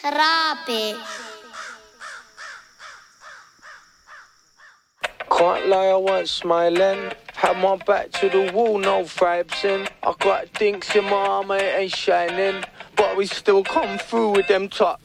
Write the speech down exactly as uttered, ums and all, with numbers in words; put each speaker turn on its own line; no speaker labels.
Rape.
Can't lie, I wasn't smiling. Had my back to the wall, no vibes in. I got dinks in my arm, it ain't shining. But we still come through with them top